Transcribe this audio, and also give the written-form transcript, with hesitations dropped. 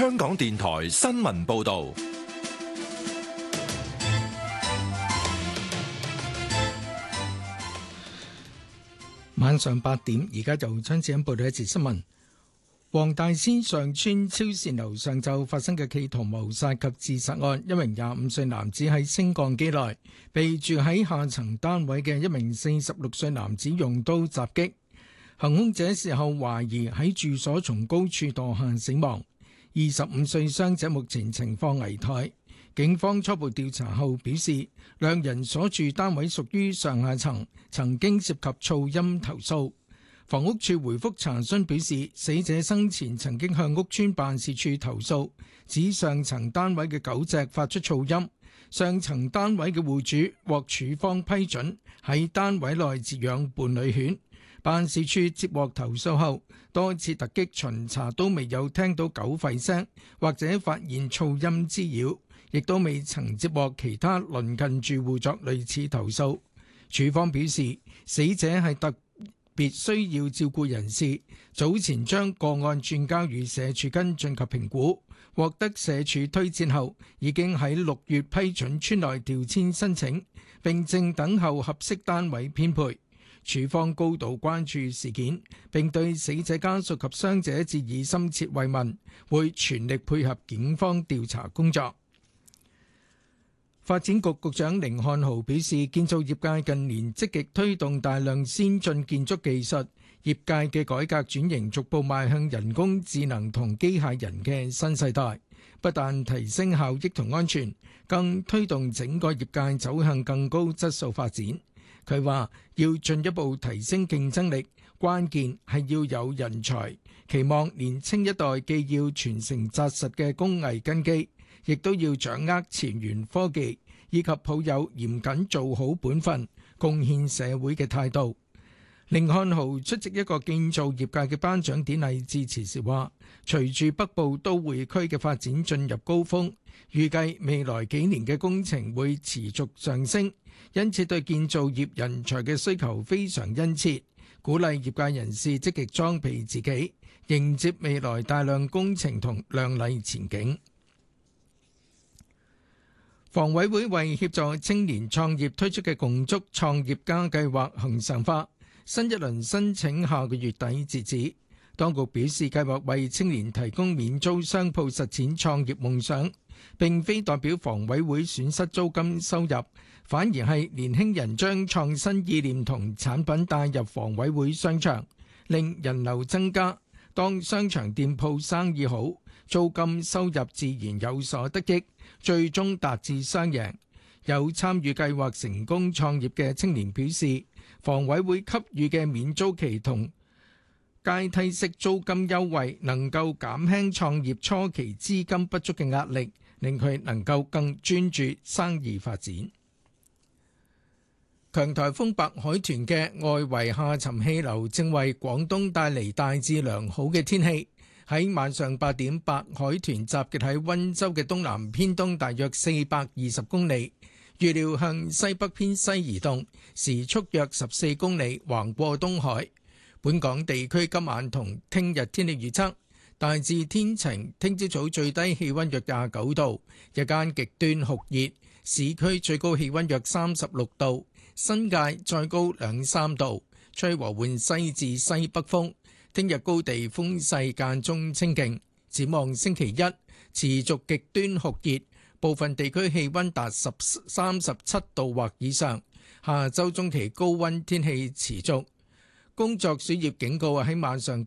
香港電台新聞報道。 晚上8點，而家就張子欣報道一節新聞。黃大仙上村超善樓上晝發生嘅企圖謀殺及自殺案，一名25歲男子喺升降機內被住喺下層單位嘅一名46歲男子用刀襲擊，行兇者事後懷疑喺住所從高處墮下死亡。25歲傷者目前情況危殆。警方初步調查後表示，兩人所住單位屬於上下層，曾經涉及噪音投訴。房屋署回覆查詢表示，死者生前曾經向屋邨辦事處投訴，指上層單位嘅狗隻發出噪音。上層單位嘅戶主獲署方批准喺單位內飼養伴侶犬。辦事處接獲投訴後，多次突擊巡查都未有聽到狗吠聲或者發現噪音滋擾，亦都未曾接獲其他鄰近住戶作類似投訴。署方表示，死者係特別需要照顧人士，早前將個案轉交予社署跟進及評估，獲得社署推薦後，已經喺6月批准村內調遷申請，並正等候合適單位編配。署方高度關注事件，並對死者家屬及傷者致以深切慰問，會全力配合警方調查工作。發展局局長甯漢豪表示，建造業界近年積極推動大量先進建築技術，業界嘅改革轉型逐步邁向人工智能同機械人嘅新世代，不但提升效益同安全，更推動整個業界走向更高質素發展。佢話要進一步提升競爭力，關鍵係要有人才，期望年青一代既要傳承紮實嘅工藝根基，亦都要掌握前沿科技，以及抱有嚴謹做好本分、貢獻社會嘅態度。甯漢豪出席一個建造業界嘅頒獎典禮致辭時話，隨住北部都會區嘅發展進入高峰，預計未來幾年嘅工程會持續上升，因此對建造業人才嘅需求非常殷切，鼓勵業界人士積極裝備自己，迎接未來大量工程同亮麗前景。房委會為協助青年創業推出嘅共築創業家計劃恆常化，新一輪申請下個月底截止。當局表示，計劃為青年提供免租商鋪實踐創業夢想，並非代表房委會損失租金收入，反而係年輕人將創新意念同產品帶入房委會商場，令人流增加。當商場店鋪生意好，租金收入自然有所得益，最終達至雙贏。有參與計劃成功創業嘅青年表示，房委會給予嘅免租期同階梯式租金優惠，能夠減輕創業初期資金不足嘅壓力，令佢能夠更專注生意發展。強颱風白海豚嘅外圍下沉氣流正為廣東帶嚟大致良好嘅天氣。喺晚上8點，白海豚集結喺溫州嘅東南偏東大約420公里，預料向西北偏西移動，時速約14公里，橫過東海。本港地區今晚同聽日天氣預測，大致天晴，聽朝早最低氣溫約29度，日間極端酷熱，市區最高氣溫約36度，新界再高2-3度，吹和緩西至西北風。聽日高地風勢間中清勁，展望星期一持續極端酷熱，部分地區氣溫達37度或以上。下周中期高溫天氣持續，工作暑熱警告喺晚上